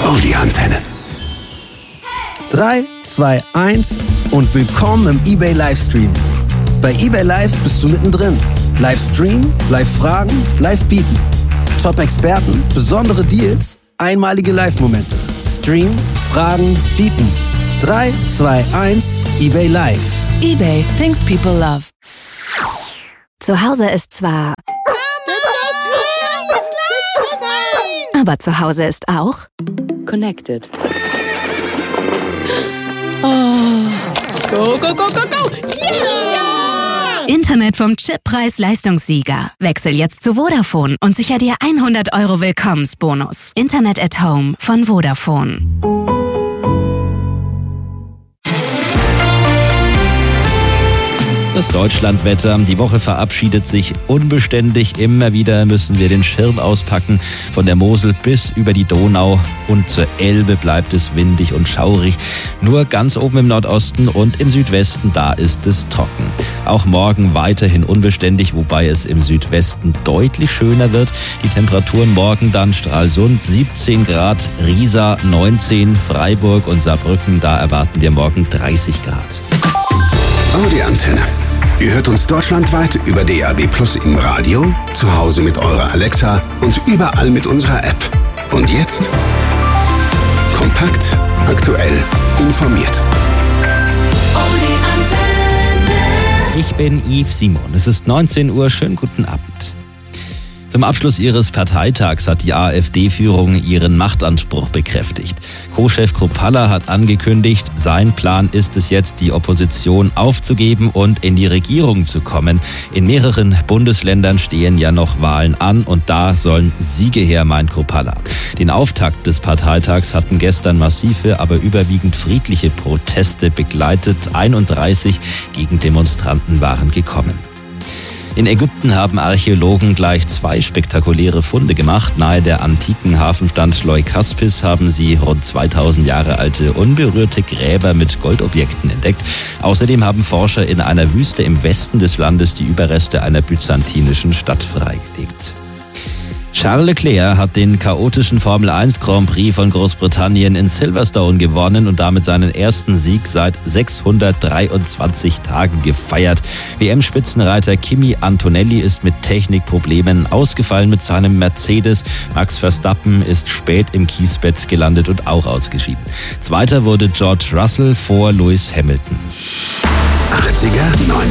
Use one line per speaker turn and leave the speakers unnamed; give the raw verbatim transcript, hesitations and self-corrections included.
Oh, die Antenne.
drei, zwei, eins und willkommen im eBay Livestream. Bei eBay Live bist du mittendrin. Livestream, Live-Fragen, Live-Bieten. Top-Experten, besondere Deals, einmalige Live-Momente. Stream, Fragen, Bieten. drei, zwei, eins, eBay Live.
eBay, things people love. Zu Hause ist zwar... Aber zu Hause ist auch...
Connected. Oh. Go, go, go, go, go! Yeah!
Internet vom Chippreis-Leistungssieger. Wechsel jetzt zu Vodafone und sicher dir hundert Euro Willkommensbonus. Internet at Home von Vodafone.
Das Deutschlandwetter. Die Woche verabschiedet sich unbeständig. Immer wieder müssen wir den Schirm auspacken. Von der Mosel bis über die Donau und zur Elbe bleibt es windig und schaurig. Nur ganz oben im Nordosten und im Südwesten, da ist es trocken. Auch morgen weiterhin unbeständig, wobei es im Südwesten deutlich schöner wird. Die Temperaturen morgen dann Stralsund siebzehn Grad, Riesa neunzehn, Freiburg und Saarbrücken, da erwarten wir morgen dreißig Grad.
Oh, die Antenne. Ihr hört uns deutschlandweit über D A B Plus im Radio, zu Hause mit eurer Alexa und überall mit unserer App. Und jetzt kompakt, aktuell, informiert.
Oh, die Antenne.
Ich bin Yves Simon. Es ist neunzehn Uhr. Schönen guten Abend. Zum Abschluss ihres Parteitags hat die AfD-Führung ihren Machtanspruch bekräftigt. Co-Chef Kruppalla hat angekündigt, sein Plan ist es jetzt, die Opposition aufzugeben und in die Regierung zu kommen. In mehreren Bundesländern stehen ja noch Wahlen an und da sollen Siege her, meint Kruppalla. Den Auftakt des Parteitags hatten gestern massive, aber überwiegend friedliche Proteste begleitet. einunddreißig Gegendemonstranten waren gekommen. In Ägypten haben Archäologen gleich zwei spektakuläre Funde gemacht. Nahe der antiken Hafenstadt Leukaspis haben sie rund zweitausend Jahre alte unberührte Gräber mit Goldobjekten entdeckt. Außerdem haben Forscher in einer Wüste im Westen des Landes die Überreste einer byzantinischen Stadt freigelegt. Charles Leclerc hat den chaotischen Formel eins Grand Prix von Großbritannien in Silverstone gewonnen und damit seinen ersten Sieg seit sechshundertdreiundzwanzig Tagen gefeiert. W M-Spitzenreiter Kimi Antonelli ist mit Technikproblemen ausgefallen mit seinem Mercedes. Max Verstappen ist spät im Kiesbett gelandet und auch ausgeschieden. Zweiter wurde George Russell vor Lewis Hamilton.
achtziger,